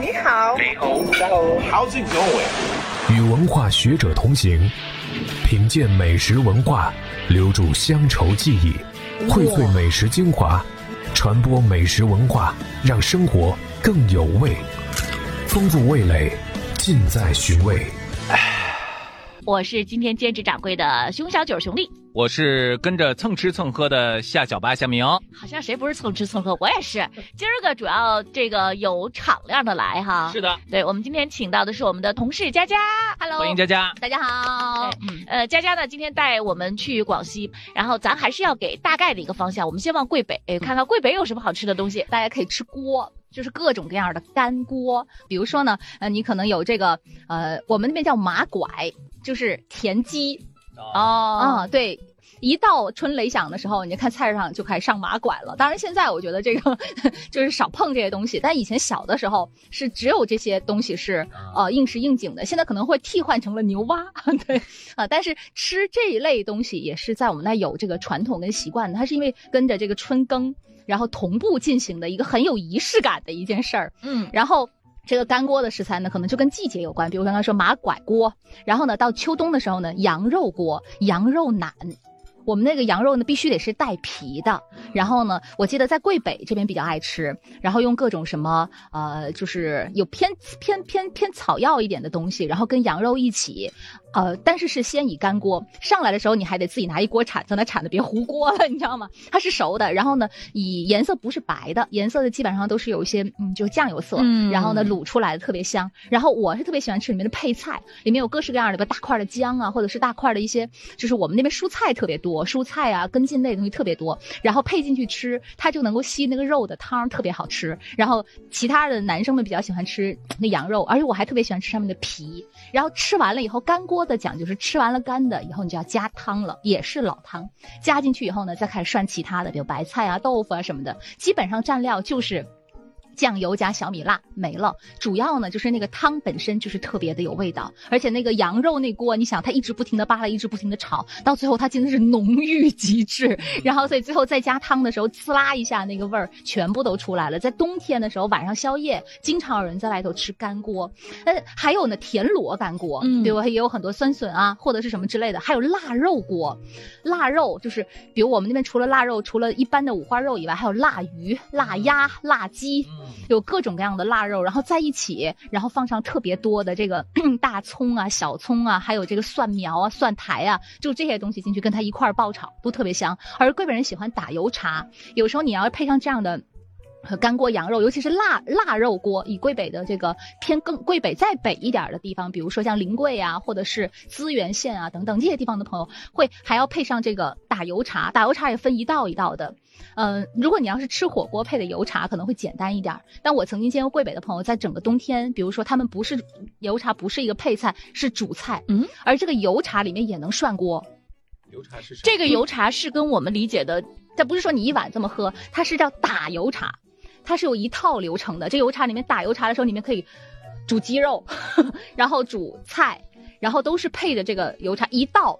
你好， 你好，How's it going？ 与文化学者同行，品鉴美食文化，留住乡愁记忆，荟萃美食精华，传播美食文化，让生活更有味。丰富味蕾，尽在寻味。 我是今天兼职掌柜的熊小九熊丽， 我是跟着蹭吃蹭喝的夏小八夏明。 好像谁不是蹭吃蹭喝，我也是。今儿个主要这个有敞亮的来哈。 是的， 对，我们今天请到的是我们的同事佳佳 ，Hello， 欢迎佳佳， 大家好。佳佳呢今天带我们去广西，然后咱还是要给大概的一个方向，我们先往桂北，看看桂北有什么好吃的东西。 大家可以吃锅。就是各种各样的干锅，比如说呢，你可能有这个，我们那边叫马拐，就是田鸡，对，一到春雷响的时候，你就看菜市场就开始上马拐了。当然现在我觉得这个就是少碰这些东西，但以前小的时候是只有这些东西是应时应景的，现在可能会替换成了牛蛙，对但是吃这一类东西也是在我们那有这个传统跟习惯的，它是因为跟着这个春耕。然后同步进行的一个很有仪式感的一件事儿，然后这个干锅的食材呢，可能就跟季节有关，比如刚刚说马拐锅，然后呢到秋冬的时候呢，羊肉锅、羊肉腩。我们那个羊肉呢必须得是带皮的，然后呢我记得在桂北这边比较爱吃，然后用各种什么就是有偏草药一点的东西，然后跟羊肉一起但是是先以干锅上来的时候，你还得自己拿一锅铲子，那铲子别糊锅了，你知道吗？它是熟的，然后呢以颜色不是白的，颜色的基本上都是有一些就酱油色，然后呢卤出来的特别香。然后我是特别喜欢吃里面的配菜，里面有各式各样的大块的姜啊，或者是大块的一些就是我们那边蔬菜特别多，蔬菜啊根茎类的东西特别多，然后配进去吃，它就能够吸那个肉的汤，特别好吃。然后其他的男生们比较喜欢吃那羊肉，而且我还特别喜欢吃上面的皮。然后吃完了以后，干锅的讲究是吃完了干的以后，你就要加汤了，也是老汤，加进去以后呢，再开始涮其他的，比如白菜啊、豆腐啊什么的，基本上蘸料就是酱油加小米辣没了，主要呢就是那个汤本身就是特别的有味道，而且那个羊肉那锅，你想它一直不停的扒拉，一直不停的炒，到最后它真的是浓郁极致，然后所以最后再加汤的时候，呲啦一下那个味儿全部都出来了。在冬天的时候，晚上宵夜经常有人在外头吃干锅，还有呢田螺干锅，对吧？也有很多酸笋啊或者是什么之类的，还有腊肉锅。腊肉就是比如我们那边除了腊肉，除了一般的五花肉以外，还有腊鱼、腊鸭、腊鸡。有各种各样的腊肉，然后在一起，然后放上特别多的这个大葱啊、小葱啊，还有这个蒜苗啊、蒜苔啊，就这些东西进去跟它一块爆炒，都特别香。而桂北人喜欢打油茶，有时候你要配上这样的干锅羊肉，尤其是腊肉锅，以桂北的这个更桂北再北一点的地方，比如说像临桂啊，或者是资源县啊等等这些地方的朋友，还要配上这个打油茶。打油茶也分一道一道的。如果你要是吃火锅配的油茶可能会简单一点，但我曾经见过桂北的朋友在整个冬天，比如说他们不是油茶不是一个配菜，是主菜，而这个油茶里面也能涮锅。 油茶是啥？ 这个油茶是跟我们理解的，它不是说你一碗这么喝，它是叫打油茶，它是有一套流程的。这油茶里面打油茶的时候，里面可以煮鸡肉然后煮菜，然后都是配着这个油茶，一道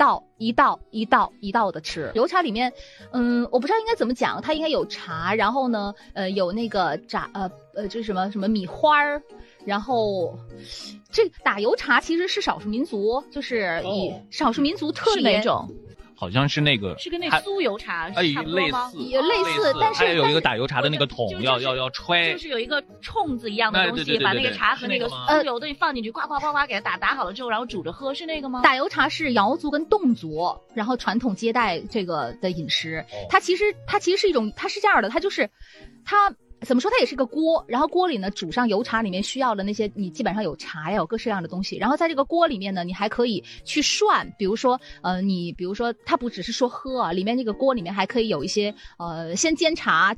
的吃。油茶里面我不知道应该怎么讲，它应该有茶，然后呢有那个就是什么米花儿，然后这打油茶其实是少数民族，就是以少数民族特别哪种？ 好像是那个， 是跟那酥油茶差不多吗？ 也类似，但是它也有一个打油茶的那个桶，要揣， 就是有一个冲子一样的东西，把那个茶和那个酥油东西放进去，呱给它打好了之后，然后煮着喝，是那个吗？ 打油茶是瑶族跟侗族，然后传统接待这个的饮食。它其实是一种，它是这样的，它就是它。怎么说，它也是个锅，然后锅里呢煮上油茶里面需要的那些，你基本上有茶呀，有各式各样的东西，然后在这个锅里面呢，你还可以去涮，比如说它不只是说喝啊，里面这个锅里面还可以有一些先煎茶